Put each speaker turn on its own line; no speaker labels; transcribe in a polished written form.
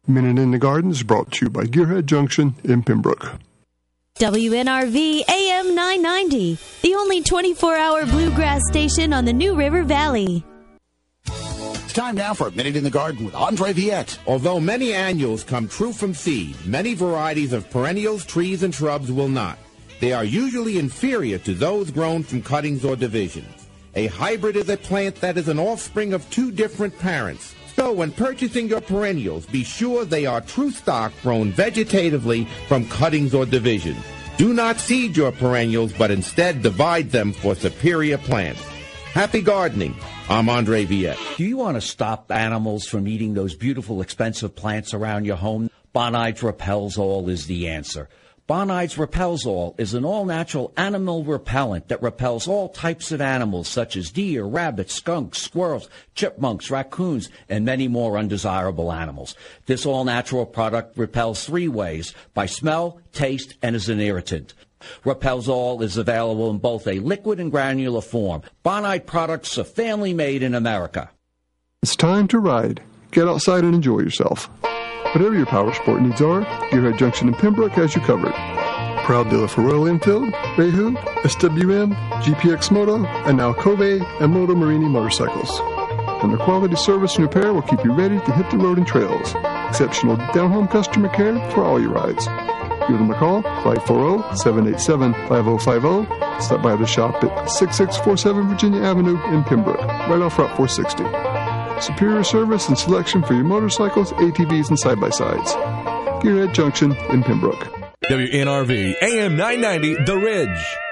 Minute in the Garden is brought to you by Gearhead Junction in Pembroke.
WNRV AM 990, the only 24-hour bluegrass station on the New River Valley.
It's time now for a Minute in the Garden with Andre Viette.
Although many annuals come true from seed, many varieties of perennials, trees, and shrubs will not. They are usually inferior to those grown from cuttings or divisions. A hybrid is a plant that is an offspring of two different parents. So when purchasing your perennials, be sure they are true stock grown vegetatively from cuttings or divisions. Do not seed your perennials, but instead divide them for superior plants. Happy gardening. I'm Andre Viette.
Do you want to stop animals from eating those beautiful, expensive plants around your home? Bonides Repels All is the answer. Bonides Repels All is an all-natural animal repellent that repels all types of animals such as deer, rabbits, skunks, squirrels, chipmunks, raccoons, and many more undesirable animals. This all-natural product repels 3 ways: by smell, taste, and as an irritant. Repels All is available in both a liquid and granular form. Bonide products are family-made in America.
It's time to ride. Get outside and enjoy yourself. Whatever your power sport needs are, Gearhead Junction in Pembroke has you covered. Proud dealer for Royal Enfield, Reihu, SWM, GPX Moto, and now Kobe and Moto Marini motorcycles. And their quality service and repair will keep you ready to hit the road and trails. Exceptional down-home customer care for all your rides. Give them a call, 540-787-5050. Stop by the shop at 6647 Virginia Avenue in Pembroke, right off Route 460. Superior service and selection for your motorcycles, ATVs, and side-by-sides. Gearhead Junction in Pembroke.
WNRV AM 990, The Ridge.